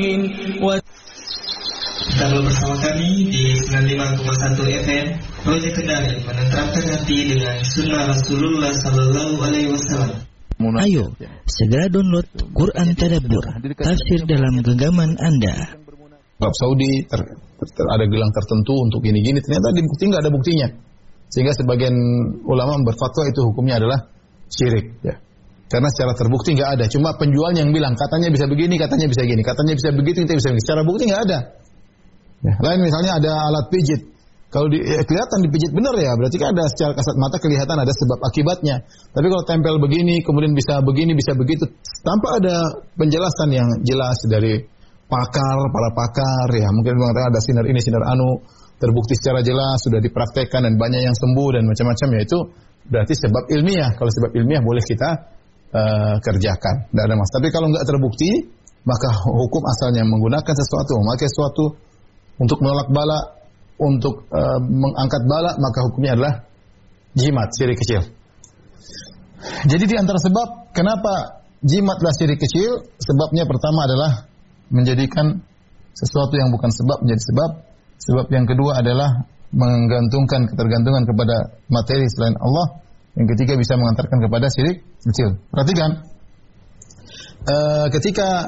Tetaplah bersama kami di 95,1 FM Project Kendari, menenteramkan hati dengan sunnah Rasulullah Sallallahu Alaihi Wasallam. Ayo, segera download Quran Tadabbur, tafsir dalam genggaman Anda. Arab Saudi ada gelang tertentu untuk gini-gini, ternyata di bukti nggak ada buktinya, sehingga sebagian ulama berfatwa itu hukumnya adalah syirik, ya. Karena secara terbukti nggak ada, cuma penjualnya yang bilang katanya bisa begini, katanya bisa gini, katanya bisa begitu, kita bisa begini. Secara bukti nggak ada. Ya. Lain misalnya ada alat pijit, kalau kelihatan dipijit benar ya, berarti kan ada secara kasat mata kelihatan ada sebab akibatnya. Tapi kalau tempel begini, kemudian bisa begini, bisa begitu, tanpa ada penjelasan yang jelas dari para pakar, ya mungkin mengatakan ada sinar ini, sinar anu, terbukti secara jelas, sudah dipraktekkan dan banyak yang sembuh dan macam-macam, ya itu berarti sebab ilmiah. Kalau sebab ilmiah boleh kita kerjakan, tidak ada masalah. Tapi kalau nggak terbukti, maka hukum asalnya menggunakan sesuatu, memakai sesuatu untuk menolak bala, untuk mengangkat bala, maka hukumnya adalah jimat, syirik kecil. Jadi di antara sebab kenapa jimatlah syirik kecil, sebabnya pertama adalah menjadikan sesuatu yang bukan sebab menjadi sebab. Sebab yang kedua adalah menggantungkan ketergantungan kepada materi selain Allah. Yang ketiga bisa mengantarkan kepada syirik kecil. Perhatikan, ketika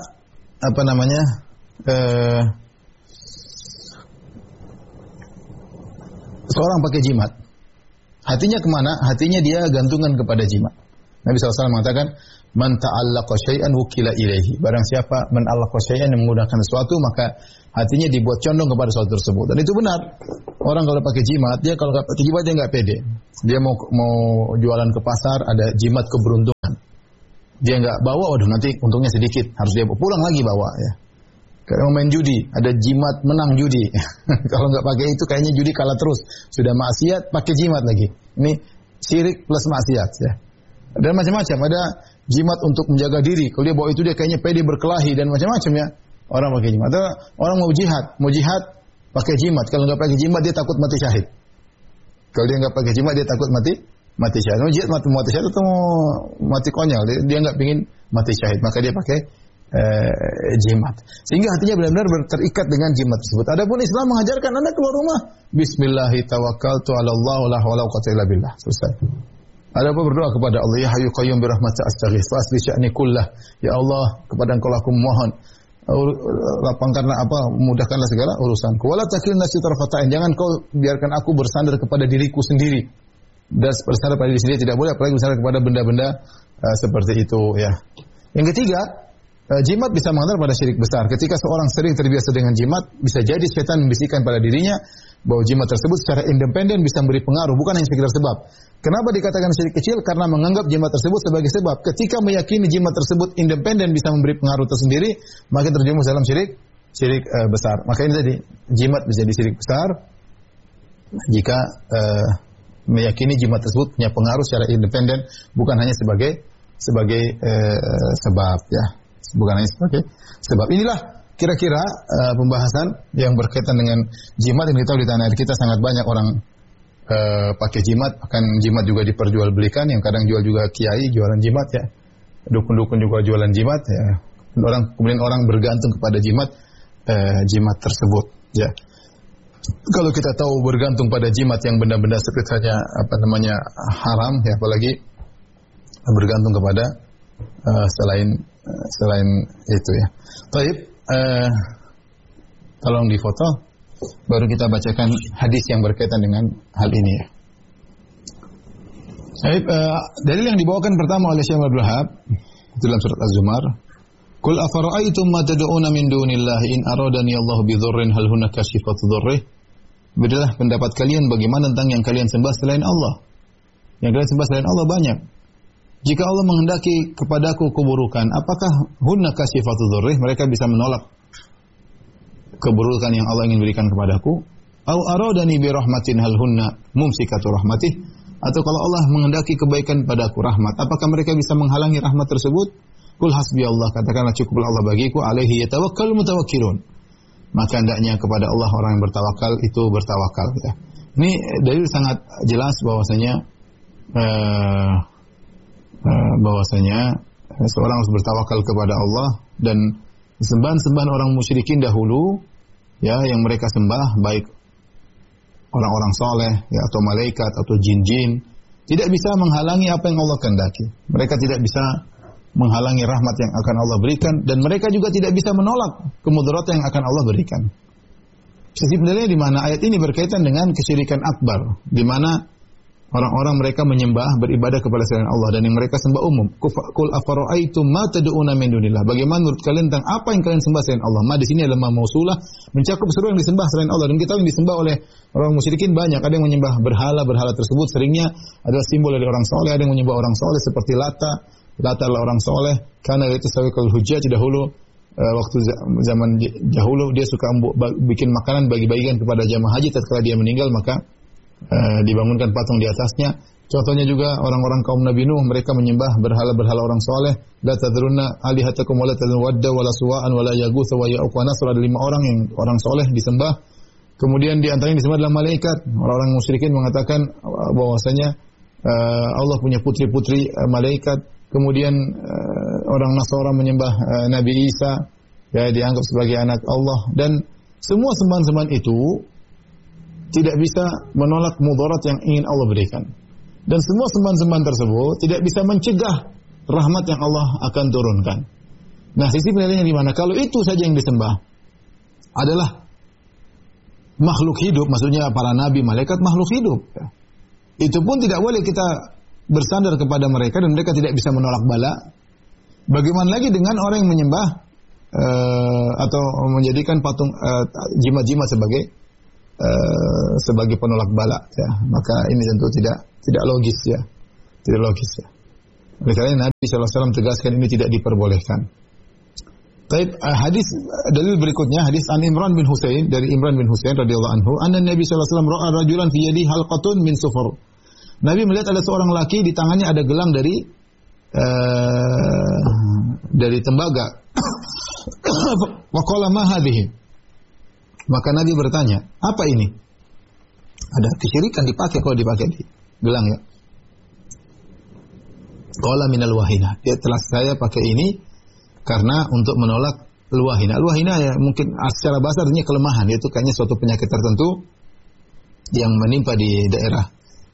seorang pakai jimat, hatinya kemana? Hatinya dia gantungan kepada jimat. Nabi SAW mengatakan, man ta'allaqa syai'an wukila ilaihi. Barang siapa man allaqa syai'an yang menggunakan sesuatu, maka hatinya dibuat condong kepada sesuatu tersebut. Dan itu benar. Orang kalau pakai jimat, dia kalau nggak pakai jimat dia nggak pede. Dia mau jualan ke pasar, ada jimat keberuntungan. Dia nggak bawa, waduh nanti untungnya sedikit, harus dia pulang lagi bawa, ya. Kalau main judi, ada jimat menang judi. Kalau nggak pakai itu kayaknya judi kalah terus. Sudah maksiat, pakai jimat lagi. Ini syirik plus maksiat, ya. Dan macam-macam. Ada jimat untuk menjaga diri. Kalau dia bawa itu dia kayaknya pede berkelahi dan macam-macam, ya. Orang pakai jimat. Atau orang mau jihad pakai jimat. Kalau nggak pakai jimat dia takut mati syahid. Kalau dia nggak pakai jimat dia takut mati syahid. Mau jihad mati syahid atau mau mati konyol? Dia nggak pingin mati syahid, maka dia pakai jimat. Sehingga hatinya benar-benar terikat dengan jimat tersebut. Adapun Islam mengajarkan Anda keluar rumah, bismillahi tawakkaltu 'ala Allah la haula wala quwwata illa billah. Selesai. Ada apa berdoa kepada Allah, ya hayyu qayyum bi rahmatika astaghits fa asli sya'ni kullah. Ya Allah, kepada Engkau aku memohon, lapangkanlah mudahkanlah segala urusanku. Wala takilna tarfatain, jangan kau biarkan aku bersandar kepada diriku sendiri. Dan bersandar pada diri sendiri tidak boleh, apalagi bersandar kepada benda-benda seperti itu, ya. Yang ketiga, jimat bisa mengantar pada syirik besar. Ketika seorang sering terbiasa dengan jimat, bisa jadi setan membisikkan pada dirinya bahwa jimat tersebut secara independen bisa memberi pengaruh, bukan hanya sekedar sebab. Kenapa dikatakan syirik kecil? Karena menganggap jimat tersebut sebagai sebab. Ketika meyakini jimat tersebut independen bisa memberi pengaruh tersendiri, maka terjerumus dalam syirik besar. Maka ini tadi, jimat bisa jadi syirik besar jika meyakini jimat tersebut punya pengaruh secara independen, bukan hanya sebagai sebab, ya. Bukan hanya sebagai sebab. Inilah kira-kira pembahasan yang berkaitan dengan jimat. Yang kita tahu di tanah air kita sangat banyak orang pakai jimat, bahkan jimat juga diperjualbelikan. Yang kadang jual juga kiai jualan jimat, ya. Dukun-dukun juga jualan jimat, ya. Kemudian orang bergantung kepada jimat tersebut, ya. Kalau kita tahu bergantung pada jimat yang benda-benda sekitarnya haram, ya, apalagi bergantung kepada selain itu, ya. Baik, tolong difoto, baru kita bacakan hadis yang berkaitan dengan hal ini, ya. Baik, dalil yang dibawakan pertama oleh Syekh Abdul Wahab dalam surat Az-Zumar, "Qul afara'aytum ma tad'una min dunillahi in aradani Allahu bi dhurrin hal hunaka kashifatu dhurrih?" Berilah pendapat kalian bagaimana tentang yang kalian sembah selain Allah. Yang kalian sembah selain Allah banyak. Jika Allah menghendaki kepadaku keburukan, apakah hunna kashifatu dhurrih? Mereka bisa menolak keburukan yang Allah ingin berikan kepadaku. Au aradani bi rahmatin hal hunna mumsikatu rahmatih? Atau kalau Allah menghendaki kebaikan padaku, rahmat, apakah mereka bisa menghalangi rahmat tersebut? Qul hasbi Allah, katakanlah cukuplah Allah bagiku, alaihi yatawakkalul mutawakkilun. Maka hendaknya kepada Allah orang yang bertawakal itu bertawakal, ya. Ini dalil sangat jelas bahwasanya seorang harus bertawakal kepada Allah, dan sembahan-sembahan orang musyrikin dahulu, ya, yang mereka sembah, baik orang-orang soleh, ya, atau malaikat, atau jin-jin, tidak bisa menghalangi apa yang Allah kehendaki. Mereka tidak bisa menghalangi rahmat yang akan Allah berikan, dan mereka juga tidak bisa menolak kemudaratan yang akan Allah berikan. Sisi pendalilannya di mana ayat ini berkaitan dengan kesyirikan akbar, di mana orang-orang mereka menyembah, beribadah kepada selain Allah, dan yang mereka sembah umum. Qul afara'aitum ma tad'una min dunillah. Bagaimana menurut kalian tentang apa yang kalian sembah selain Allah? Ma di sini adalah ma mausulah, mencakup seluruh yang disembah selain Allah. Dan kita tahu yang disembah oleh orang musyrikin banyak. Ada yang menyembah berhala tersebut seringnya adalah simbol dari orang soleh. Ada yang menyembah orang soleh seperti Lata adalah orang soleh. Karena itu sawikul hujjaj dahulu, waktu zaman dahulu dia suka bikin makanan bagi-bagikan kepada jamaah haji. Tatkala dia meninggal maka dibangunkan patung di atasnya. Contohnya juga orang-orang kaum Nabi Nuh, mereka menyembah berhala-berhala orang soleh. La tadrunna alihatakum wa la tadrun wadda wa la suwa'an wa la yaghutha wa ya'uq wa nasr. Ada 5 orang yang orang soleh disembah. Kemudian di antaranya disembah adalah malaikat. Orang-orang musyrikin mengatakan bahwasanya Allah punya putri-putri malaikat. Kemudian orang Nasara menyembah Nabi Isa, ya, dianggap sebagai anak Allah. Dan semua sembahan-sembahan itu tidak bisa menolak mudarat yang ingin Allah berikan. Dan semua sembahan-sembahan tersebut tidak bisa mencegah rahmat yang Allah akan turunkan. Nah, sisi penilaiannya di mana? Kalau itu saja yang disembah adalah makhluk hidup, maksudnya para nabi, malaikat, makhluk hidup, ya, itu pun tidak boleh kita bersandar kepada mereka dan mereka tidak bisa menolak bala. Bagaimana lagi dengan orang yang menyembah atau menjadikan patung jimat-jimat sebagai penolak bala, ya, maka ini tentu tidak logis, ya, tidak logis, ya. Oleh karena Nabi SAW tegaskan ini tidak diperbolehkan. Taib, hadis dalil berikutnya, hadis an Imran bin Husain, dari Imran bin Husain radhiyallahu anhu, anna Nabi SAW ra'a rajulan fi yadihi halqatun min sufur. Nabi melihat ada seorang laki di tangannya ada gelang dari tembaga. Wa qala ma hadhihi? Maka Nabi bertanya, apa ini? Ada kesyirikan dipakai, kalau dipakai di gelang, ya. Qala minal wahina. Dia telah saya pakai ini karena untuk menolak al-wahina. Al-wahina, ya, mungkin secara bahasa artinya kelemahan, yaitu kayaknya suatu penyakit tertentu yang menimpa di daerah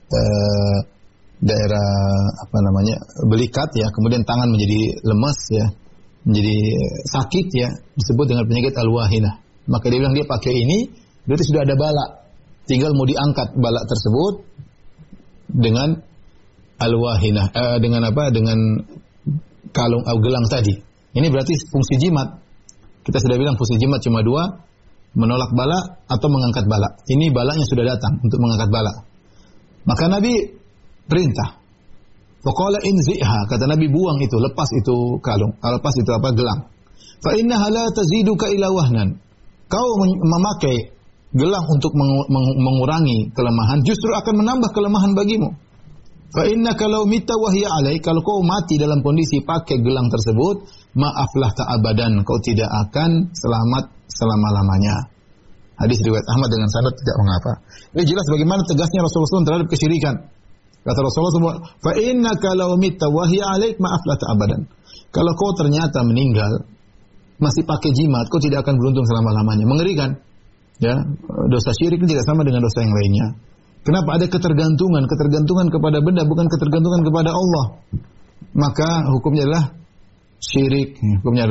belikat, ya, kemudian tangan menjadi lemas, ya, menjadi sakit, ya, disebut dengan penyakit al-wahina. Maka dia bilang dia pakai ini, berarti sudah ada bala, tinggal mau diangkat bala tersebut dengan al-wahina, dengan kalung gelang tadi. Ini berarti fungsi jimat. Kita sudah bilang fungsi jimat cuma 2, menolak bala atau mengangkat bala. Ini balanya sudah datang untuk mengangkat bala. Maka Nabi perintah. Faqala inzi'ha, kata Nabi, buang itu, lepas itu kalung, lepas itu gelang. Fa innaha la taziduka ila wahnan. Kau memakai gelang untuk mengurangi kelemahan, justru akan menambah kelemahan bagimu. Fa innaka law mita wa hiya alaik, kalau kau mati dalam kondisi pakai gelang tersebut, maaflah ta'abadan, kau tidak akan selamat selama-lamanya. Hadis riwayat Ahmad dengan sanad tidak mengapa. Ini jelas bagaimana tegasnya Rasulullah SAW terhadap kesyirikan. Kata Rasulullah SAW, fa innaka law mitta wa hiya 'alaik ma aflata abadan. Kalau kau ternyata meninggal masih pakai jimat, kau tidak akan beruntung selama-lamanya. Mengerikan. Ya, dosa syirik tidak sama dengan dosa yang lainnya. Kenapa? Ada ketergantungan kepada benda, bukan ketergantungan kepada Allah. Maka hukumnya adalah syirik.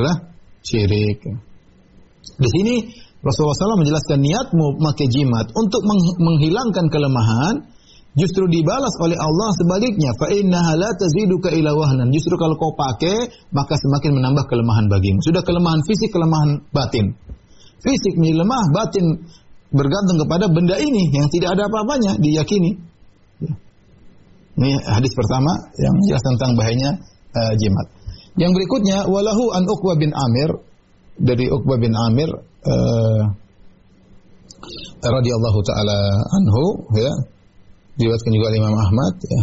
Di sini Rasulullah SAW menjelaskan niatmu memakai jimat untuk menghilangkan kelemahan, justru dibalas oleh Allah sebaliknya. Fa innaha la taziduka ila wahnan. Justru kalau kau pakai, maka semakin menambah kelemahan bagimu. Sudah kelemahan fisik, kelemahan batin. Fisik menjadi lemah, batin bergantung kepada benda ini yang tidak ada apa-apanya, diyakini. Ini hadis pertama yang jelas tentang bahayanya jimat. Yang berikutnya, walahu an Uqbah bin Amir, dari Uqbah bin Amir radhiyallahu taala anhu, ya, diriwayatkan juga oleh Imam Ahmad, ya,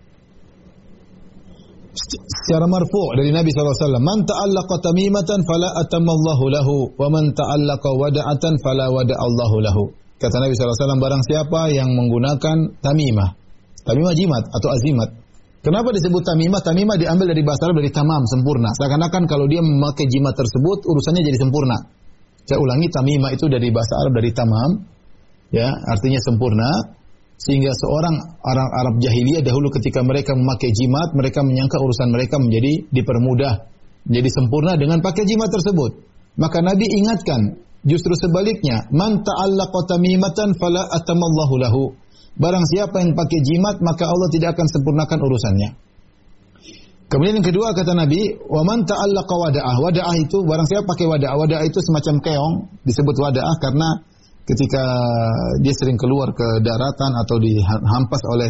secara marfu' dari Nabi SAW, man ta'allaqa tamimatan fala atammallahu lahu wa man ta'allaqa wada'atan fala wada'allahu lahu. Kata Nabi SAW, barang siapa yang menggunakan tamimah jimat atau azimat, Kenapa disebut tamimah? Tamimah diambil dari bahasa Arab dari tamam, sempurna. Seakan-akan kalau dia memakai jimat tersebut, urusannya jadi sempurna. Saya ulangi, tamimah itu dari bahasa Arab dari tamam, ya, artinya sempurna. Sehingga seorang orang Arab jahiliyah dahulu ketika mereka memakai jimat, mereka menyangka urusan mereka menjadi dipermudah, menjadi sempurna dengan pakai jimat tersebut. Maka Nabi ingatkan, justru sebaliknya, man ta'allaqa tamimatan fala atamallahu lahu. Barang siapa yang pakai jimat, maka Allah tidak akan sempurnakan urusannya. Kemudian yang kedua kata Nabi, wa man ta'allaqa wada'ah. Wada'ah itu barang siapa pakai wada'ah. Wada'ah itu semacam keong, disebut wada'ah karena ketika dia sering keluar ke daratan atau dihempas oleh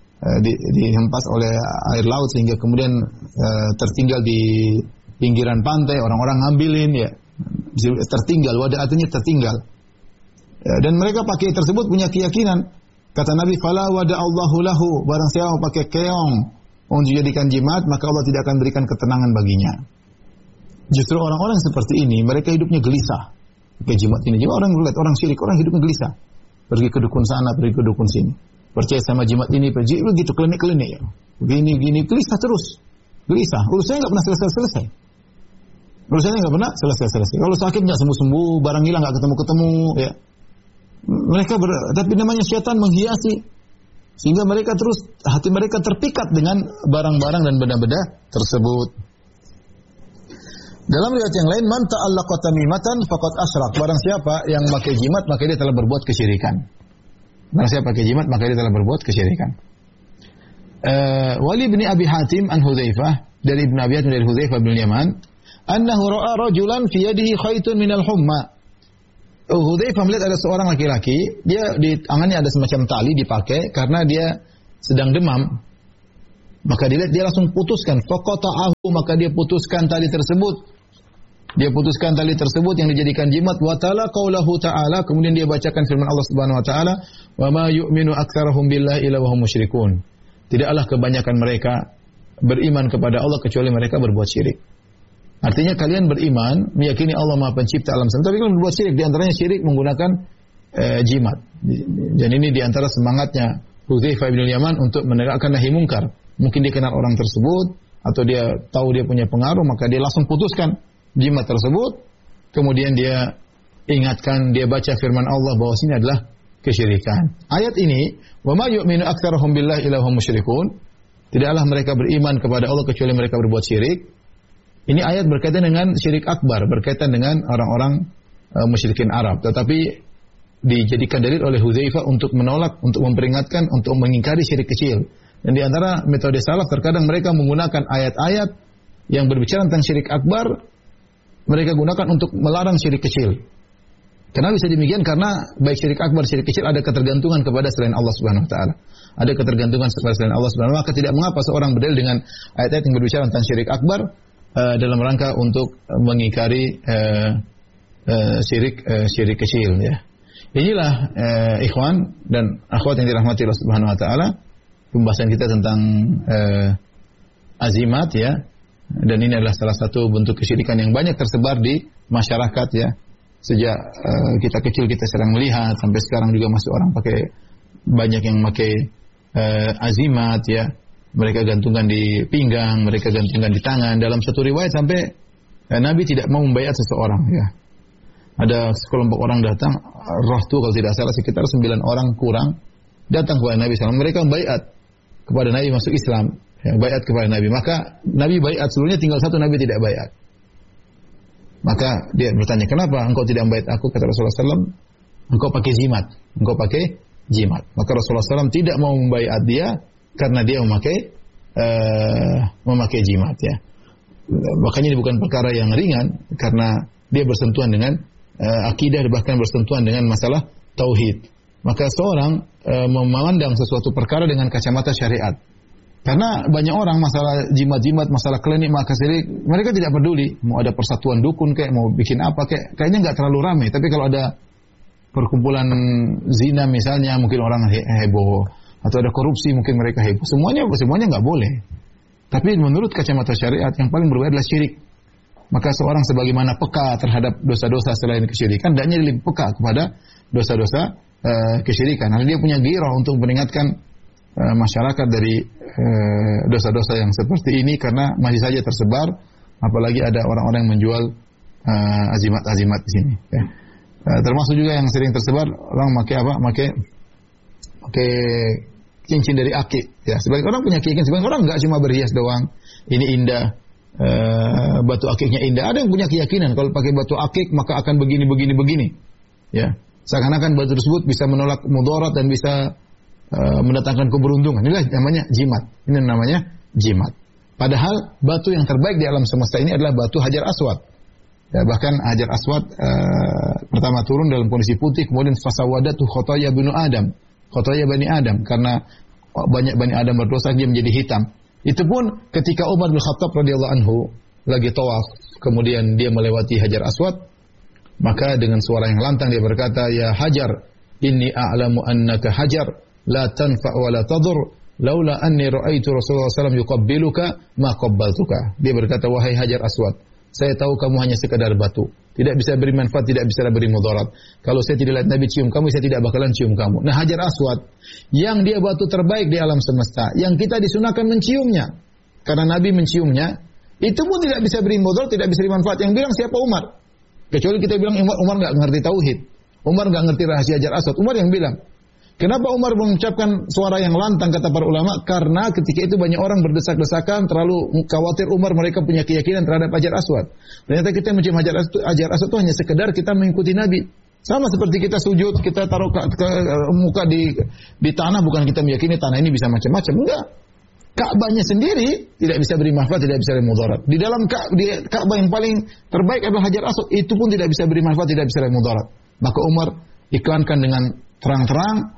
air laut sehingga kemudian tertinggal di pinggiran pantai, orang-orang ngambilin, ya, tertinggal. Wada'ah artinya tertinggal. Dan mereka pakai tersebut punya keyakinan. Kata Nabi, fala wada'allahu lahu. Barang siapa pakai keong untuk dijadikan jimat, maka Allah tidak akan berikan ketenangan baginya. Justru orang-orang seperti ini, mereka hidupnya gelisah. Pakai jimat ini. Jimat orang melihat, orang syirik, orang hidupnya gelisah. Pergi ke dukun sana, pergi ke dukun sini. Percaya sama jimat ini, pergi begitu, klinik-klinik. Ya. Gini, gelisah terus. Gelisah. Urusannya nggak pernah selesai-selesai. Urusannya nggak pernah selesai-selesai. Kalau sakit nggak sembuh-sembuh, barang hilang nggak ketemu-ketemu, ya. Tapi namanya syaitan menghiasi sehingga mereka terus hati mereka terpikat dengan barang-barang dan benda-benda tersebut. Dalam riwayat yang lain, man ta'allaqa tamimatan faqad asyrak. Barang siapa yang memakai jimat maka dia telah berbuat kesyirikan. Barang siapa pakai jimat maka dia telah berbuat kesyirikan. Wali bin Abi Hatim an Hudzaifah, dari Ibnu Abi Hatim dari Hudzaifah bin Yaman, annahu ra'a rajulan fi yadihi khaytun minal humma. Hudzaifah melihat ada seorang laki-laki, dia di tangannya ada semacam tali dipakai karena dia sedang demam. Maka dilihat, dia langsung putuskan, faqata'ahu, maka dia putuskan tali tersebut. Dia putuskan tali tersebut yang dijadikan jimat. Wa ta'ala qaulahu ta'ala, kemudian dia bacakan firman Allah Subhanahu wa taala, wa ma yu'minu aktsarahum billahi illa wa hum musyrikun. Tidaklah kebanyakan mereka beriman kepada Allah kecuali mereka berbuat syirik. Artinya kalian beriman, meyakini Allah Maha Pencipta alam semesta, tapi kalian berbuat syirik. Di antaranya syirik menggunakan jimat. Dan ini di antara semangatnya Hudzaifah bin Yaman untuk menegakkan nahi mungkar. Mungkin dia kenal orang tersebut atau dia tahu dia punya pengaruh, maka dia langsung putuskan jimat tersebut. Kemudian dia ingatkan, dia baca firman Allah bahwa sini adalah kesyirikan. Ayat ini, wa ma yu'minu aktsarahum billahi illa hum musyrikun. Tidaklah mereka beriman kepada Allah kecuali mereka berbuat syirik. Ini ayat berkaitan dengan syirik akbar, berkaitan dengan orang-orang musyrikin Arab. Tetapi dijadikan dalil oleh Hudzaifah untuk menolak, untuk memperingatkan, untuk mengingkari syirik kecil. Dan di antara metode salaf terkadang mereka menggunakan ayat-ayat yang berbicara tentang syirik akbar, mereka gunakan untuk melarang syirik kecil. Kenapa bisa demikian? Karena baik syirik akbar, syirik kecil ada ketergantungan kepada selain Allah Subhanahu wa taala. Ada ketergantungan kepada selain Allah Subhanahu wa taala, maka tidak mengapa seorang berdalil dengan ayat-ayat yang berbicara tentang syirik akbar dalam rangka untuk mengingkari syirik kecil, ya. Inilah ikhwan dan akhwat yang dirahmati Allah Subhanahu wa taala, pembahasan kita tentang azimat, ya. Dan ini adalah salah satu bentuk kesyirikan yang banyak tersebar di masyarakat, ya. Sejak kita kecil kita sering melihat, sampai sekarang juga masih orang banyak yang pakai azimat, ya. Mereka gantungkan di pinggang, mereka gantungkan di tangan. Dalam satu riwayat sampai Nabi tidak mau membaiat seseorang, ya. Ada sekelompok orang datang, roh itu kalau tidak salah sekitar 9 orang kurang, datang kepada Nabi SAW. Mereka membaiat kepada Nabi masuk Islam, ya, baiat kepada Nabi. Maka Nabi baiat, seluruhnya tinggal satu Nabi tidak baiat. Maka dia bertanya, kenapa engkau tidak membaiat aku? Kata Rasulullah SAW, engkau pakai jimat. Engkau pakai jimat. Maka Rasulullah SAW tidak mau membaiat dia karena dia memakai jimat, ya. Makanya ini bukan perkara yang ringan karena dia bersentuhan dengan akidah, bahkan bersentuhan dengan masalah tauhid. Maka seorang memandang sesuatu perkara dengan kacamata syariat. Karena banyak orang masalah jimat-jimat, masalah klinik, maka mereka tidak peduli. Mau ada persatuan dukun kayak, mau bikin apa kayak, kayaknya nggak terlalu ramai. Tapi kalau ada perkumpulan zina misalnya, mungkin orang heboh. Atau ada korupsi, mungkin mereka heboh. Semuanya nggak boleh. Tapi menurut kacamata syariat, yang paling berbahaya adalah syirik. Maka seorang sebagaimana peka terhadap dosa-dosa selain kesyirikan, hendaknya lebih peka kepada dosa-dosa kesyirikan. Karena dia punya gairah untuk memperingatkan masyarakat dari dosa-dosa yang seperti ini karena masih saja tersebar, apalagi ada orang-orang yang menjual azimat-azimat di sini. Ya. Termasuk juga yang sering tersebar orang pakai cincin dari akik. Ya, sebagian orang punya keyakinan, sebagian orang enggak cuma berhias doang. Ini indah, batu akiknya indah. Ada yang punya keyakinan kalau pakai batu akik maka akan begini. Ya, seakan-akan batu tersebut bisa menolak mudarat dan bisa mendatangkan keberuntungan. Inilah namanya jimat. Ini namanya jimat. Padahal batu yang terbaik di alam semesta ini adalah batu Hajar Aswad. Ya, bahkan Hajar Aswad pertama turun dalam kondisi putih, kemudian fasawadatu khotoya bani Adam, karena banyak Bani Adam berdosa dia menjadi hitam. Itu pun ketika Umar bin Khattab radhiyallahu anhu lagi tawaf, kemudian dia melewati Hajar Aswad, maka dengan suara yang lantang dia berkata, "Ya Hajar, inni a'lamu annaka hajar, la tanfa wa la tadur, laula anni ra'aitu Rasulullah SAW yuqabbiluka ma qabbaltuka." Dia berkata, "Wahai Hajar Aswad, saya tahu kamu hanya sekedar batu, tidak bisa beri manfaat, tidak bisa beri mudarat. Kalau saya tidak lihat Nabi cium kamu, saya tidak bakalan cium kamu." Nah, Hajar Aswad yang dia batu terbaik di alam semesta, yang kita disunahkan menciumnya karena Nabi menciumnya, itu pun tidak bisa beri mudarat, tidak bisa beri manfaat. Yang bilang siapa? Umar. Kecuali kita bilang Umar enggak ngerti tauhid, Umar enggak ngerti rahasia Hajar Aswad. Umar yang bilang. Kenapa Umar mengucapkan suara yang lantang kata para ulama? Karena ketika itu banyak orang berdesak-desakan, terlalu khawatir Umar mereka punya keyakinan terhadap Hajar Aswad. Ternyata kita mencium Hajar Aswad itu hanya sekedar kita mengikuti Nabi. Sama seperti kita sujud, kita taruh muka di tanah, bukan kita meyakini tanah ini bisa macam-macam. Enggak. Ka'bahnya sendiri tidak bisa beri manfaat, tidak bisa beri mudarat. Di dalam Ka'bah yang paling terbaik adalah Hajar Aswad, itu pun tidak bisa beri manfaat, tidak bisa beri mudarat. Maka Umar iklankan dengan terang-terang,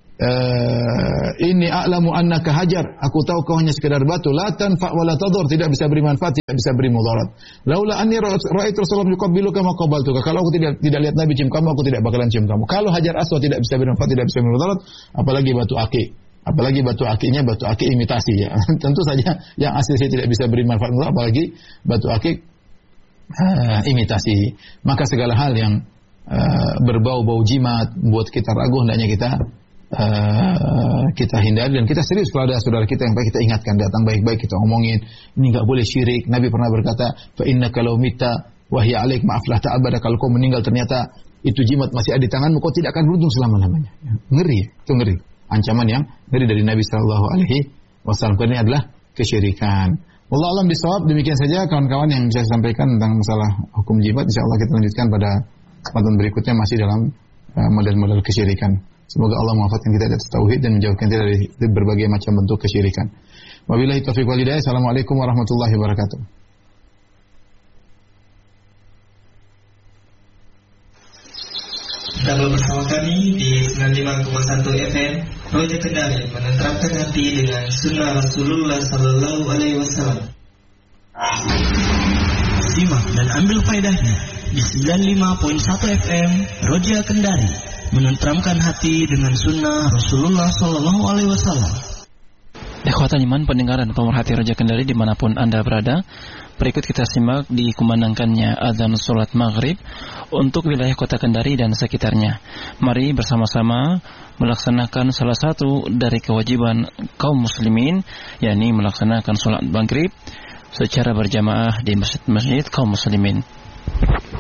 "Inni a'lamu annaka hajar." Aku tahu kau hanya sekedar batu. La tanfa wa la tadur, tidak bisa beri manfaat, tidak bisa beri mudarat. Laula anni ra'aitu Rasulullah yuqabbiluka ma qabbaltuka. Kalau aku tidak lihat Nabi cium kamu, aku tidak bakalan cium kamu. Kalau Hajar Aswad tidak bisa beri manfaat, tidak bisa beri mudarat, apalagi batu akik. Apalagi batu akiknya batu akik imitasi ya. Tentu saja yang asli saya tidak bisa beri manfaat, apalagi batu akik imitasi. Maka segala hal yang berbau-bau jimat buat kita ragu, hendaknya kita hindari dan kita serius kalau ada saudara kita yang baik kita ingatkan, datang baik-baik kita omongin, ini enggak boleh syirik. Nabi pernah berkata, "Fa innaka law mitta wa hiya 'alaik ma aflahta abada." Kalau kau meninggal ternyata itu jimat masih ada di tanganmu, kau tidak akan beruntung selama-lamanya. Ngeri, itu ngeri. Ancaman yang ngeri dari Nabi sallallahu alaihi wasallam. Ini adalah kesyirikan. Wallahu a'lam bishawab. Demikian saja kawan-kawan yang bisa saya sampaikan tentang masalah hukum jimat. Insyaallah kita lanjutkan pada kesempatan berikutnya masih dalam model-model kesyirikan. Semoga Allah mewafatkan kita dari tauhid dan menjauhkan kita dari berbagai macam bentuk kesyirikan. Wabillahi taufiq wal hidayah. Assalamualaikum warahmatullahi wabarakatuh. Tetaplah bersama kami di 95,1 FM Project Kendari, menenteramkan hati dengan sunnah Rasulullah Sallallahu Alaihi Wasallam. Simak dan ambil faedahnya di 95.1 FM Roja Kendari, menenteramkan hati dengan sunnah Rasulullah Sallallahu Alaihi Wasallam. Ikhwatan iman, pendengar dan pemerhati Roja Kendari dimanapun Anda berada, berikut kita simak dikumandangkannya azan sholat maghrib untuk wilayah kota Kendari dan sekitarnya. Mari bersama-sama melaksanakan salah satu dari kewajiban kaum muslimin, yakni melaksanakan sholat maghrib secara berjamaah di masjid-masjid kaum muslimin.